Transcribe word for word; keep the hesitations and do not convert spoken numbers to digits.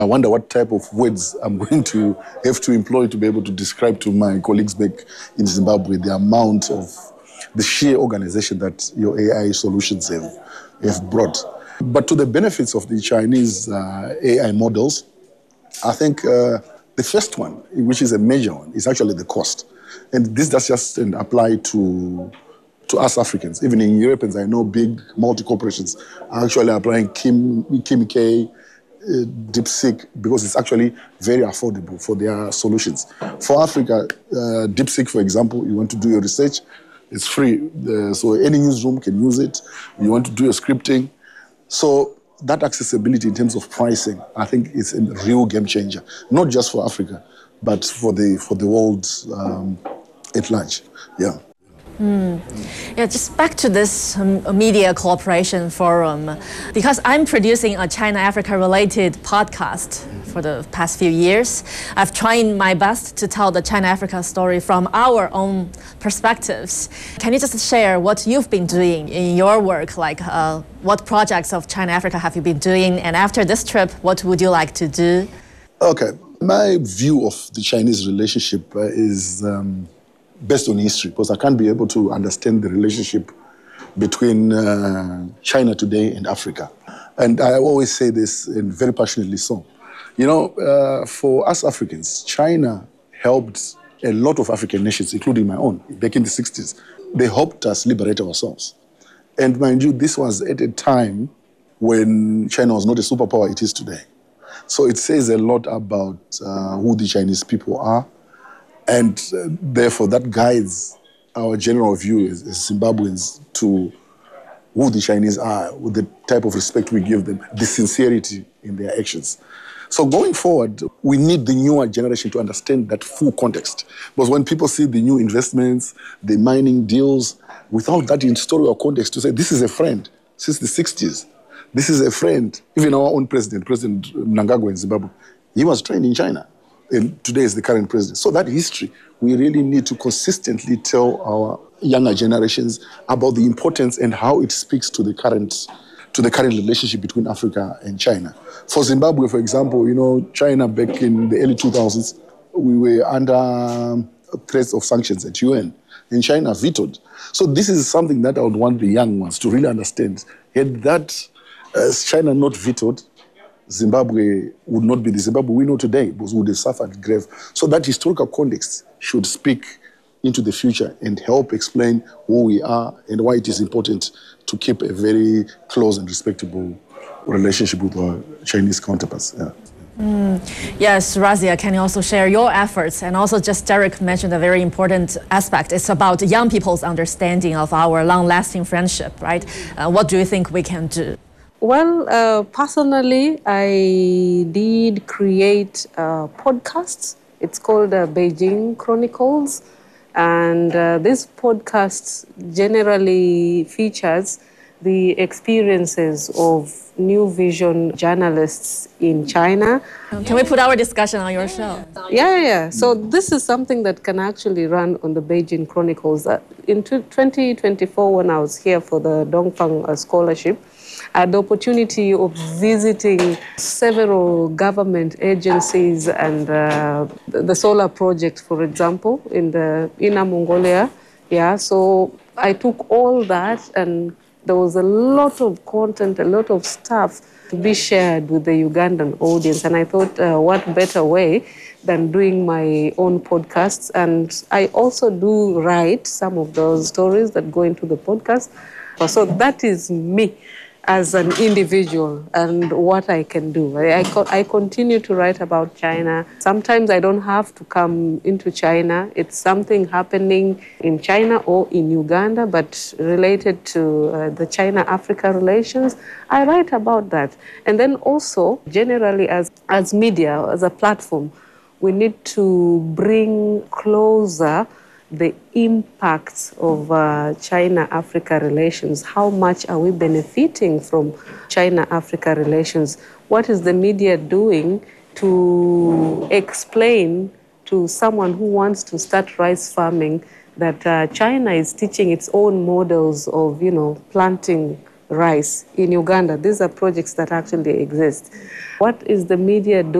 I wonder what type of words I'm going to have to employ to be able to describe to my colleagues back in Zimbabwe the amount of the sheer organization that your A I solutions have, have brought. But to the benefits of the Chinese uh, A I models, I think uh, the first one, which is a major one, is actually the cost. And this does just apply to, to us Africans. Even in Europeans, I know big multi-corporations are actually applying Kim, Kim K, Uh, DeepSeek, because it's actually very affordable for their solutions. For Africa, uh, DeepSeek, for example, you want to do your research, it's free. Uh, so any newsroom can use it. You want to do your scripting. So that accessibility in terms of pricing, I think is a real game changer, not just for Africa, but for the for the world um, at large. Yeah. Mm. Yeah, just back to this um, media cooperation forum, because I'm producing a China-Africa related podcast for the past few years. I've tried my best to tell the China-Africa story from our own perspectives. Can you just share what you've been doing in your work? Like uh, what projects of China-Africa have you been doing? And after this trip, what would you like to do? Okay, my view of the Chinese relationship uh, is um, based on history, because I can't be able to understand the relationship between uh, China today and Africa. And I always say this, and very passionately so. You know, uh, for us Africans, China helped a lot of African nations, including my own, back in the sixties. They helped us liberate ourselves. And mind you, this was at a time when China was not a superpower it is today. So it says a lot about uh, who the Chinese people are. And uh, therefore, that guides our general view as, as Zimbabweans to who the Chinese are, with the type of respect we give them, the sincerity in their actions. So going forward, we need the newer generation to understand that full context. Because when people see the new investments, the mining deals, without that historical context to say, this is a friend since the sixties. This is a friend. Even our own president, President Mnangagwa in Zimbabwe, he was trained in China. And today is the current president. So that history, we really need to consistently tell our younger generations about the importance and how it speaks to the current to the current relationship between Africa and China. For Zimbabwe, for example, you know, China back in the early two thousands, we were under threats of sanctions at U N, and China vetoed. So this is something that I would want the young ones to really understand. Had that uh, China not vetoed, Zimbabwe would not be the Zimbabwe we know today, because we would have suffered grave. So that historical context should speak into the future and help explain who we are and why it is important to keep a very close and respectable relationship with our Chinese counterparts. Yeah. Mm. Yes, Razia, can you also share your efforts? And also, just Derek mentioned a very important aspect. It's about young people's understanding of our long-lasting friendship, right? Uh, what do you think we can do? Well, uh, personally, I did create uh, podcasts. It's called uh, Beijing Chronicles. And uh, this podcast generally features the experiences of New Vision journalists in China. Can we put our discussion on your show? Yeah, yeah, yeah. So this is something that can actually run on the Beijing Chronicles. Uh, in twenty twenty-four, when I was here for the Dongfang uh, Scholarship, I had the opportunity of visiting several government agencies and uh, the solar project, for example, in the Inner Mongolia. Yeah, so I took all that, and there was a lot of content, a lot of stuff to be shared with the Ugandan audience. And I thought, uh, what better way than doing my own podcasts? And I also do write some of those stories that go into the podcast. So that is me as an individual and what I can do. I, I, co- I continue to write about China. Sometimes I don't have to come into China. It's something happening in China or in Uganda, but related to uh, the China-Africa relations. I write about that. And then also, generally as, as media, as a platform, we need to bring closer the impacts of uh, China-Africa relations. How much are we benefiting from China-Africa relations? What is the media doing to explain to someone who wants to start rice farming that uh, China is teaching its own models of, you know, planting rice in Uganda. These are projects that actually exist. What is the media doing?